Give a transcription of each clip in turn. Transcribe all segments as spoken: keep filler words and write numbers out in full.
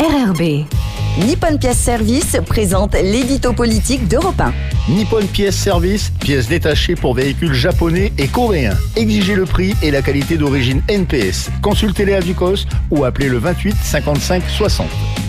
R R B. Nippon Pièce Service présente l'édito politique d'Europe un. Nippon Pièce Service, pièces détachées pour véhicules japonais et coréens. Exigez le prix et la qualité d'origine N P S. Consultez les Avicos ou appelez le vingt-huit cinquante-cinq soixante.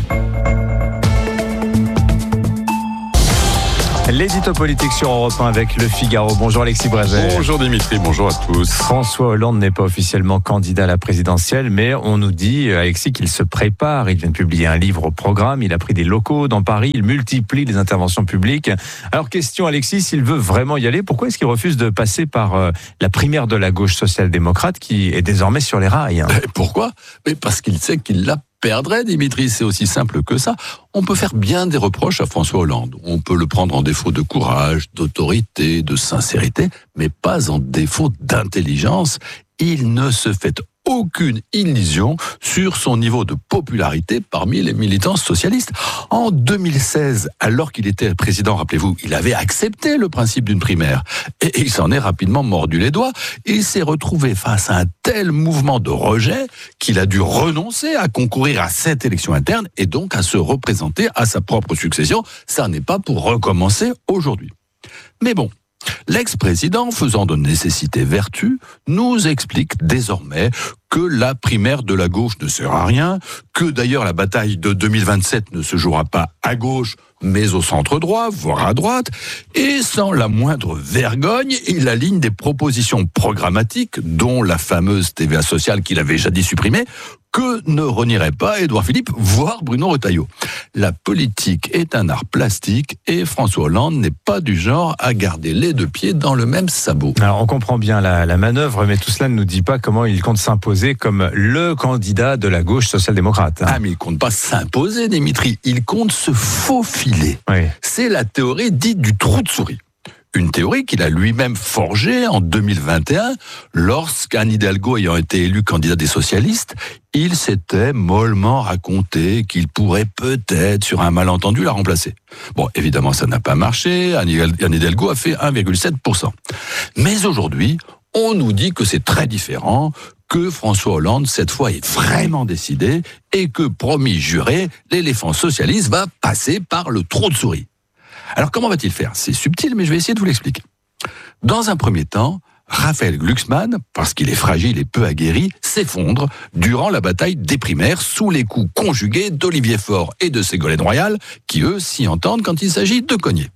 L'édito politique sur Europe un avec Le Figaro. Bonjour Alexis Brézet. Bonjour Dimitri, bonjour à tous. François Hollande n'est pas officiellement candidat à la présidentielle, mais on nous dit, Alexis, qu'il se prépare. Il vient de publier un livre au programme, il a pris des locaux dans Paris, il multiplie les interventions publiques. Alors question Alexis, s'il veut vraiment y aller, pourquoi est-ce qu'il refuse de passer par euh, la primaire de la gauche social-démocrate qui est désormais sur les rails, hein? Pourquoi? Mais parce qu'il sait qu'il l'a perdrait, Dimitri, c'est aussi simple que ça. On peut faire bien des reproches à François Hollande. On peut le prendre en défaut de courage, d'autorité, de sincérité, mais pas en défaut d'intelligence. Il ne se fait aucune illusion sur son niveau de popularité parmi les militants socialistes. En deux mille seize, alors qu'il était président, rappelez-vous, il avait accepté le principe d'une primaire. Et il s'en est rapidement mordu les doigts. Il s'est retrouvé face à un tel mouvement de rejet qu'il a dû renoncer à concourir à cette élection interne et donc à se représenter à sa propre succession. Ça n'est pas pour recommencer aujourd'hui. Mais bon, l'ex-président, faisant de nécessité vertu, nous explique désormais que la primaire de la gauche ne sert à rien, que d'ailleurs la bataille de deux mille vingt-sept ne se jouera pas à gauche, mais au centre droit, voire à droite, et sans la moindre vergogne, il aligne des propositions programmatiques, dont la fameuse T V A sociale qu'il avait jadis supprimée, que ne renierait pas Édouard Philippe, voire Bruno Retailleau. La politique est un art plastique et François Hollande n'est pas du genre à garder les deux pieds dans le même sabot. Alors on comprend bien la, la manœuvre, mais tout cela ne nous dit pas comment il compte s'imposer comme le candidat de la gauche social-démocrate. Ah mais il compte pas s'imposer, Dimitri, il compte se faufiler. Oui. C'est la théorie dite du trou de souris. Une théorie qu'il a lui-même forgée en deux mille vingt et un, lorsqu'Anne Hidalgo ayant été élu candidat des socialistes, il s'était mollement raconté qu'il pourrait peut-être, sur un malentendu, la remplacer. Bon, évidemment, ça n'a pas marché, Anne Hidalgo a fait un virgule sept pour cent. Mais aujourd'hui, on nous dit que c'est très différent, que François Hollande, cette fois, est vraiment décidé et que, promis juré, l'éléphant socialiste va passer par le trou de souris. Alors comment va-t-il faire? C'est subtil, mais je vais essayer de vous l'expliquer. Dans un premier temps, Raphaël Glucksmann, parce qu'il est fragile et peu aguerri, s'effondre durant la bataille des primaires sous les coups conjugués d'Olivier Faure et de Ségolène Royal, qui eux s'y entendent quand il s'agit de cogner.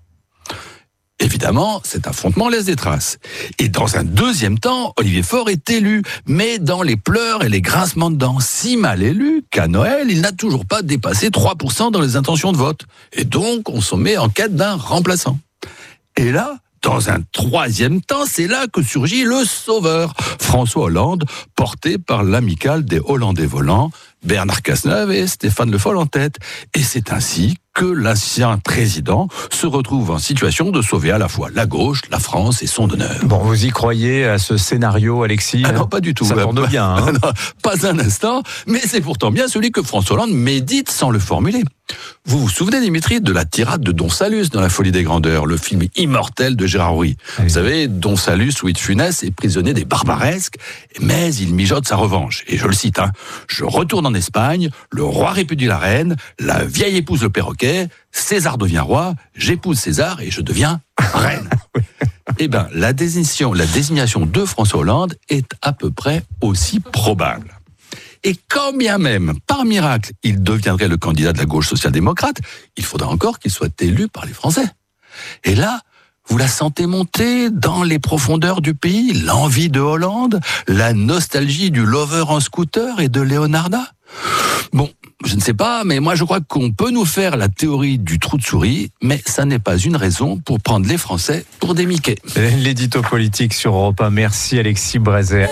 Évidemment, cet affrontement laisse des traces. Et dans un deuxième temps, Olivier Faure est élu, mais dans les pleurs et les grincements de dents, si mal élu qu'à Noël, il n'a toujours pas dépassé trois pour cent dans les intentions de vote. Et donc, on se met en quête d'un remplaçant. Et là, dans un troisième temps, c'est là que surgit le sauveur, François Hollande, porté par l'amicale des Hollandais volants, Bernard Cazeneuve et Stéphane Le Foll en tête. Et c'est ainsi que l'ancien président se retrouve en situation de sauver à la fois la gauche, la France et son honneur. Bon, vous y croyez à ce scénario, Alexis? Ah non, pas du tout. Ça tourne bien, hein. Non, pas un instant, mais c'est pourtant bien celui que François Hollande médite sans le formuler. Vous vous souvenez, Dimitri, de la tirade de Don Salus dans La Folie des Grandeurs, le film immortel de Gérard Rouy. Oui. Vous savez, Don Salus, Louis de Funès, est prisonnier des Barbaresques, mais il mijote sa revanche. Et je le cite, hein, « Je retourne en Espagne, le roi répudie la reine, la vieille épouse le perroquet, César devient roi, j'épouse César et je deviens reine. » Eh bien, la désignation, la désignation de François Hollande est à peu près aussi probable. Et quand bien même, par miracle, il deviendrait le candidat de la gauche social-démocrate, il faudra encore qu'il soit élu par les Français. Et là, vous la sentez monter dans les profondeurs du pays, l'envie de Hollande, la nostalgie du lover en scooter et de Leonarda. Bon, je ne sais pas, mais moi je crois qu'on peut nous faire la théorie du trou de souris, mais ça n'est pas une raison pour prendre les Français pour des Mickey. L'édito politique sur Europe un. Merci Alexis Brézet.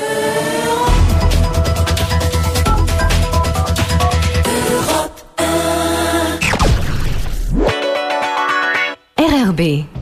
R R B.